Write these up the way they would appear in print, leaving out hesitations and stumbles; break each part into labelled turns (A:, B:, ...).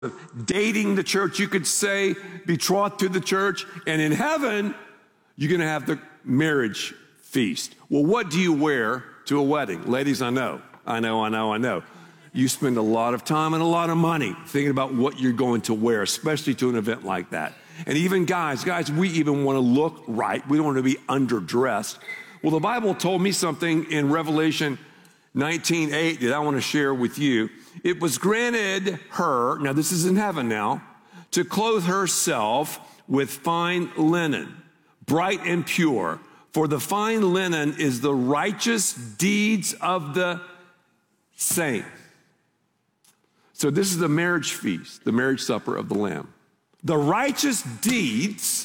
A: dating the church, you could say, betrothed to the church. And in heaven, you're going to have the marriage feast. Well, what do you wear to a wedding? Ladies, I know. You spend a lot of time and a lot of money thinking about what you're going to wear, especially to an event like that. And even guys, we even want to look right. We don't want to be underdressed. Well, the Bible told me something in Revelation 19:8 that I want to share with you. It was granted her, now this is in heaven now, to clothe herself with fine linen, bright and pure. For the fine linen is the righteous deeds of the saints. So this is the marriage feast, the marriage supper of the Lamb. The righteous deeds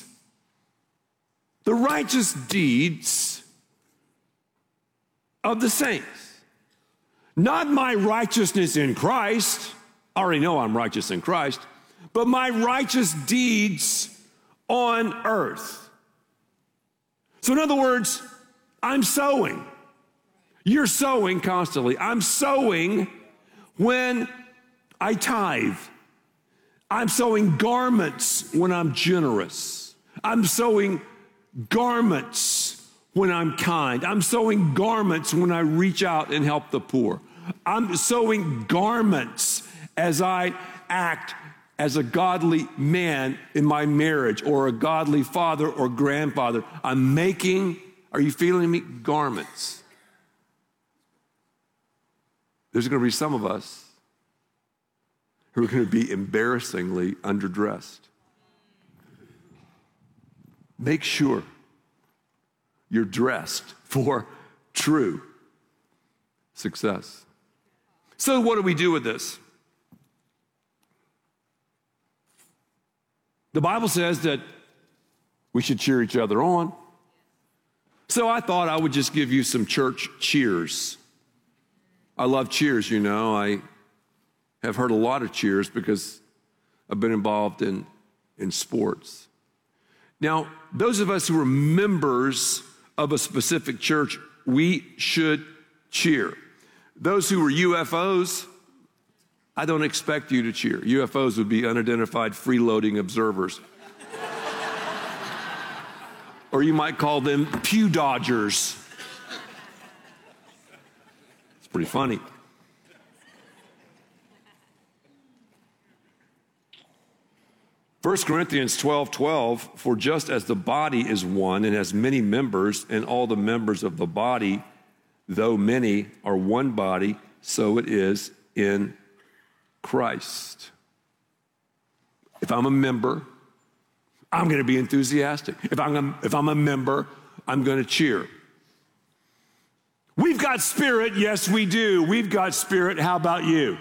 A: of the saints. Not my righteousness in Christ. I already know I'm righteous in Christ. But my righteous deeds on earth. So in other words, I'm sowing. You're sowing constantly. I'm sowing when I tithe. I'm sowing garments when I'm generous. I'm sowing garments when I'm kind. I'm sowing garments when I reach out and help the poor. I'm sowing garments as I act as a godly man in my marriage, or a godly father or grandfather. I'm making, are you feeling me? Garments. There's going to be some of us who are going to be embarrassingly underdressed. Make sure you're dressed for true success. So what do we do with this? The Bible says that we should cheer each other on. So I thought I would just give you some church cheers. I love cheers, you know. I have heard a lot of cheers because I've been involved in sports. Now, those of us who are members of a specific church, we should cheer. Those who are UFOs, I don't expect you to cheer. UFOs would be unidentified freeloading observers. Or you might call them pew dodgers. It's pretty funny. First Corinthians 12:12, for just as the body is one and has many members, and all the members of the body, though many, are one body, so it is in Christ. If I'm a member, I'm going to be enthusiastic. If I'm a member, I'm going to cheer. We've got spirit, yes we do. We've got spirit, how about you?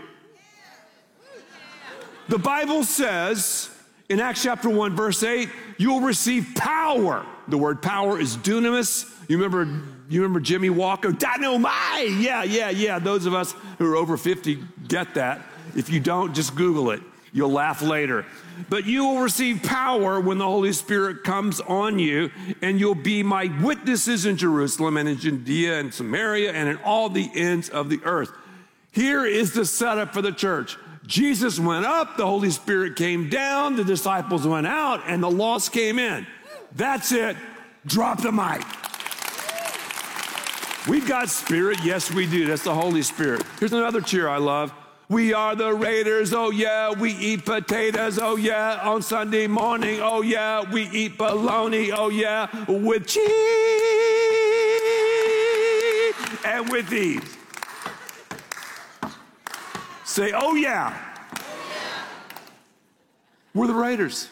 A: The Bible says in Acts chapter 1 verse 8, you'll receive power. The word power is dunamis. You remember Jimmy Walker? Dynamite! Yeah. Those of us who are over 50 get that. If you don't, just Google it. You'll laugh later. But you will receive power when the Holy Spirit comes on you, and you'll be my witnesses in Jerusalem and in Judea and Samaria and in all the ends of the earth. Here is the setup for the church. Jesus went up, the Holy Spirit came down, the disciples went out, and the lost came in. That's it. Drop the mic. We've got spirit. Yes, we do. That's the Holy Spirit. Here's another cheer I love. We are the Raiders, oh yeah. We eat potatoes, oh yeah. On Sunday morning, oh yeah. We eat bologna, oh yeah. With cheese and with these. Say, oh yeah. We're the Raiders.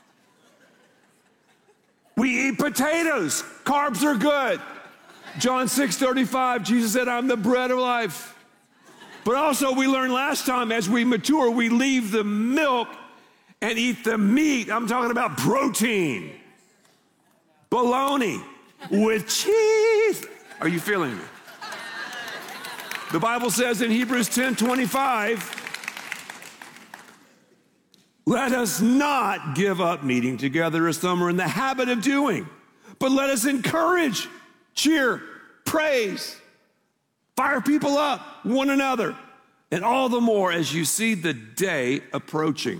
A: We eat potatoes. Carbs are good. John 6:35, Jesus said, I'm the bread of life. But also we learned last time, as we mature, we leave the milk and eat the meat. I'm talking about protein. Bologna with cheese. Are you feeling me? The Bible says in Hebrews 10:25, let us not give up meeting together as some are in the habit of doing, but let us encourage, cheer, praise, fire people up, one another, And all the more as you see the day approaching.